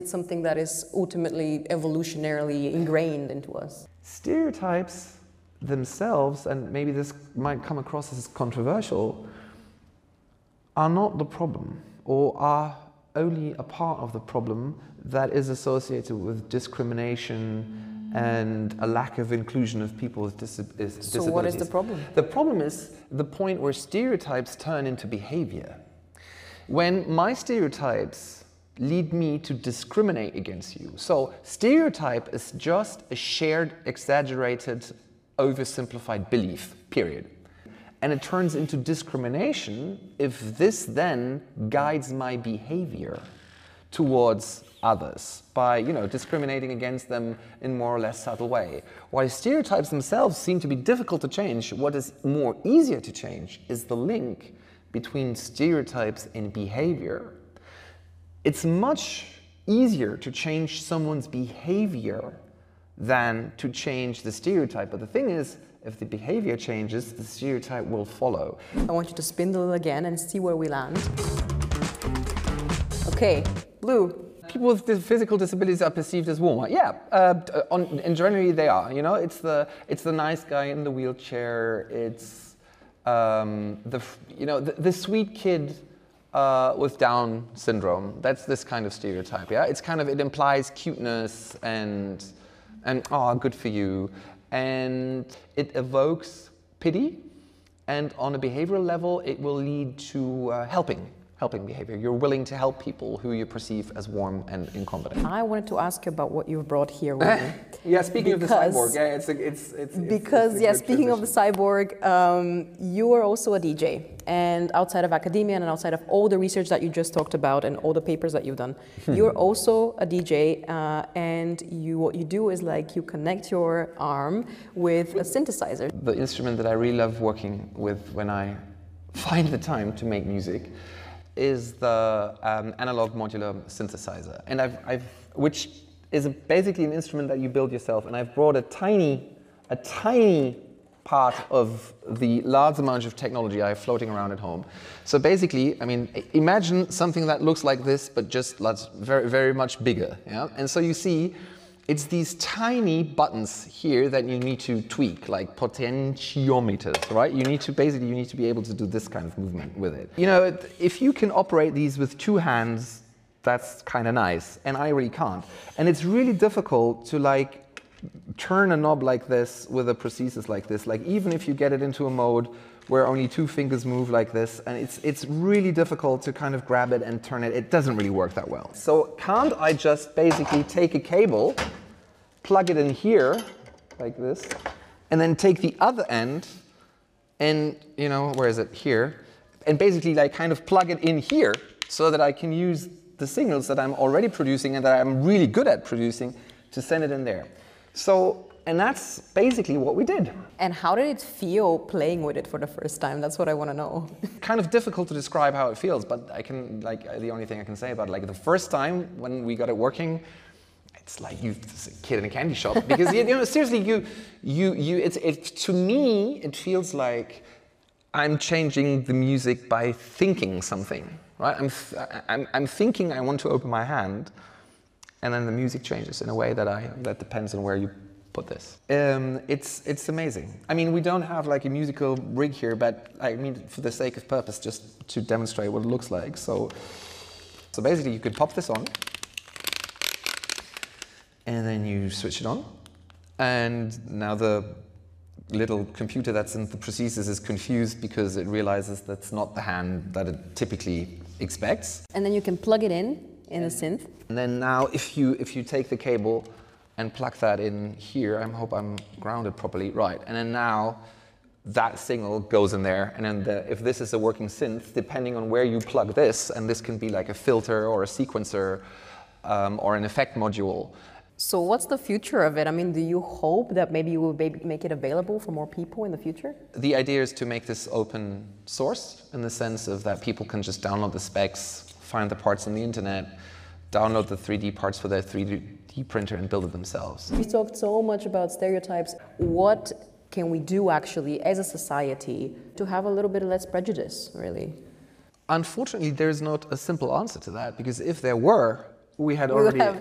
It's something that is ultimately evolutionarily ingrained into us. Stereotypes themselves, and maybe this might come across as controversial, are not the problem, or are only a part of the problem that is associated with discrimination and a lack of inclusion of people with disabilities. So what is the problem? The problem is the point where stereotypes turn into behavior. When my stereotypes lead me to discriminate against you. So stereotype is just a shared, exaggerated, oversimplified belief, period. And it turns into discrimination if this then guides my behavior towards others by, discriminating against them in more or less subtle way. While stereotypes themselves seem to be difficult to change, what is more easier to change is the link between stereotypes and behavior. It's much easier to change someone's behavior than to change the stereotype. But the thing is, if the behavior changes, the stereotype will follow. I want you to spin the wheel again and see where we land. Okay, blue. People with physical disabilities are perceived as warmer. Yeah, in generally they are. It's the nice guy in the wheelchair. It's the sweet kid with Down syndrome. That's this kind of stereotype. Yeah, it implies cuteness and oh, good for you. And it evokes pity, and on a behavioral level, it will lead to helping behavior. You're willing to help people who you perceive as warm and incompetent. I wanted to ask you about what you've brought here with you. Yeah, speaking of the cyborg, yeah, speaking of the cyborg, you are also a DJ, and outside of academia and outside of all the research that you just talked about and all the papers that you've done, you're also a DJ, and what you do is you connect your arm with a synthesizer. The instrument that I really love working with when I find the time to make music is the analog modular synthesizer, and which is basically an instrument that you build yourself. And I've brought a tiny part of the large amount of technology I have floating around at home. So basically, imagine something that looks like this, but just very, very much bigger. Yeah, and so you see, it's these tiny buttons here that you need to tweak, like potentiometers, right? You need to be able to do this kind of movement with it. If you can operate these with two hands, that's kind of nice, and I really can't. And it's really difficult to turn a knob like this with a prosthesis like this. Even if you get it into a mode where only two fingers move like this, and it's really difficult to kind of grab it and turn it. It doesn't really work that well. So can't I just basically take a cable, plug it in here, like this, and then take the other end and, where is it? Here. And basically kind of plug it in here so that I can use the signals that I'm already producing and that I'm really good at producing to send it in there. And that's basically what we did. And how did it feel playing with it for the first time? That's what I want to know. Kind of difficult to describe how it feels, but I can, the only thing I can say about it, the first time when we got it working, it's like you're a kid in a candy shop. Because, seriously, to me, it feels like I'm changing the music by thinking something, right? I'm thinking I want to open my hand, and then the music changes in a way that depends on where you put this. It's amazing. We don't have a musical rig here, but for the sake of purpose, just to demonstrate what it looks like. So basically, you could pop this on, and then you switch it on, and now the little computer that's in the prosthesis is confused because it realizes that's not the hand that it typically expects. And then you can plug it in the synth. And then now, if you take the cable and plug that in here, I hope I'm grounded properly, right? And then now that signal goes in there, and then if this is a working synth, depending on where you plug this, and this can be like a filter or a sequencer or an effect module. So what's the future of it? Do you hope that maybe you will make it available for more people in the future? The idea is to make this open source in the sense of that people can just download the specs, find the parts on the internet, download the 3D parts for their 3D printer and build it themselves. We talked so much about stereotypes. What can we do actually as a society to have a little bit less prejudice, really? Unfortunately, there's not a simple answer to that, because if there were, we had we would already have